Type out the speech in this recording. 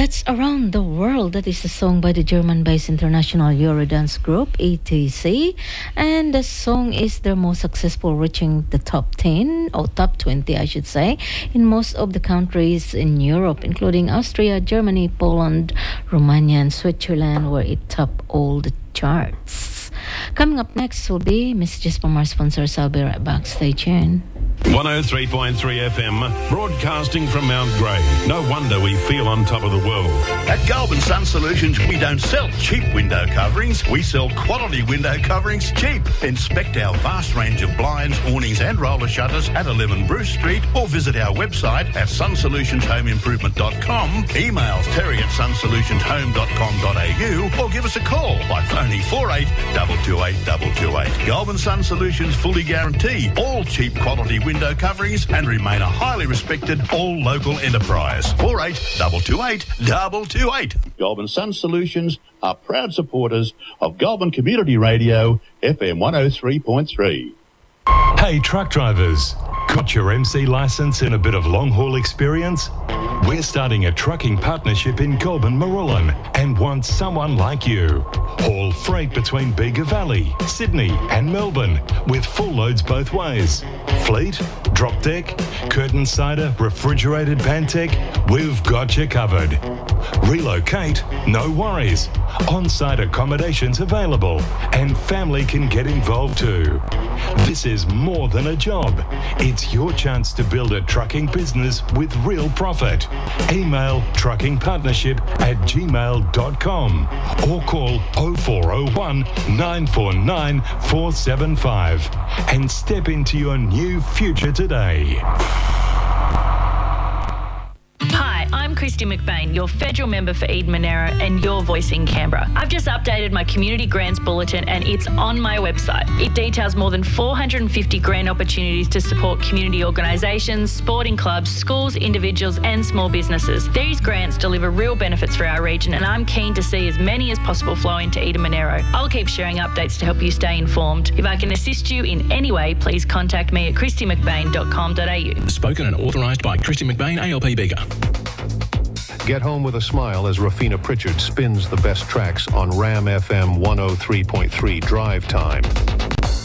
That's Around the World. That is a song by the German-based international Eurodance group, ETC. And the song is their most successful, reaching the top 10, or top 20, I should say, in most of the countries in Europe, including Austria, Germany, Poland, Romania, and Switzerland, where it topped all the charts. Coming up next will be messages from our sponsors. I'll be right back. Stay tuned. 103.3 FM, broadcasting from Mount Grey. No wonder we feel on top of the world. At Goulburn Sun Solutions, we don't sell cheap window coverings. We sell quality window coverings cheap. Inspect our vast range of blinds, awnings and roller shutters at 11 Bruce Street, or visit our website at sunsolutionsHomeImprovement.com. Email terry@sunsolutionsHome.com.au, or give us a call by phoning 48 228 228. Goulburn Sun Solutions fully guarantee all cheap quality window coverings and remain a highly respected all local enterprise. 48 228 228. Goulburn Sun Solutions are proud supporters of Goulburn Community Radio, FM 103.3. Hey truck drivers, got your MC licence and a bit of long-haul experience? We're starting a trucking partnership in Goulburn Marullan and want someone like you. Haul freight between Bega Valley, Sydney and Melbourne with full loads both ways. Fleet, drop deck, curtain cider, refrigerated Pantech, we've got you covered. Relocate, no worries. On-site accommodations available and family can get involved too. This is more than a job. It's your chance to build a trucking business with real profit. Email truckingpartnership@gmail.com or call 0401 949 475 and step into your new future today. Hi, I'm Christy McBain, your federal member for Eden Monaro and your voice in Canberra. I've just updated my Community Grants Bulletin and it's on my website. It details more than 450 grant opportunities to support community organisations, sporting clubs, schools, individuals and small businesses. These grants deliver real benefits for our region and I'm keen to see as many as possible flow into Eden Monaro. I'll keep sharing updates to help you stay informed. If I can assist you in any way, please contact me at christymcbain.com.au. Spoken and authorised by Christy McBain, ALP Bega. Get home with a smile as Rafina Pritchard spins the best tracks on Ram FM 103.3 Drive Time.